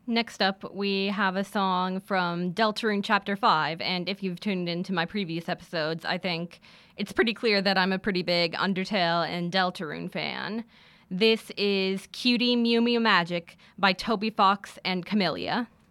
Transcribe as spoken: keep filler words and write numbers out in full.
Next up, we have a song from Deltarune Chapter five, and if you've tuned into my previous episodes, I think it's pretty clear that I'm a pretty big Undertale and Deltarune fan. This is Cutie Mew Mew Magic by Toby Fox and Camellia.